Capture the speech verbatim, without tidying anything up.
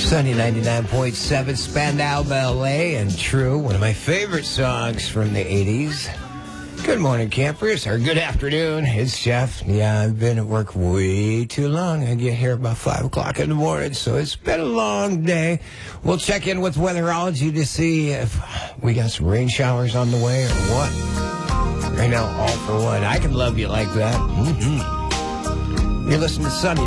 Sunny ninety-nine point seven, Spandau Ballet, and True, one of my favorite songs from the eighties. Good morning, campers, or good afternoon. It's Jeff. Yeah, I've been at work way too long. I get here about five o'clock in the morning, so it's been a long day. We'll check in with Weatherology to see if we got some rain showers on the way or what. Right now, all for one. I can love you like that. Mm-hmm. You're listening to Sunny